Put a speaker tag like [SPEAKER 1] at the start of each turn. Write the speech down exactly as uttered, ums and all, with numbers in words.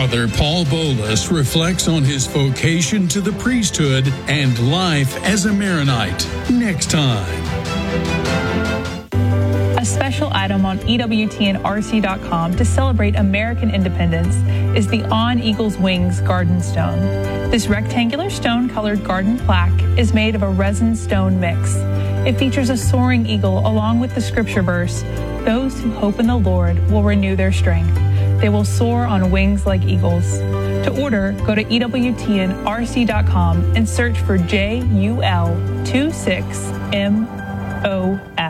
[SPEAKER 1] Father Paul Bolus reflects on his vocation to the priesthood and life as a Maronite. Next time.
[SPEAKER 2] A special item on E W T N R C dot com to celebrate American independence is the On Eagle's Wings garden stone. This rectangular stone-colored garden plaque is made of a resin stone mix. It features a soaring eagle along with the scripture verse, "Those who hope in the Lord will renew their strength. They will soar on wings like eagles." To order, go to E W T N R C dot com and search for J U L two six M O F.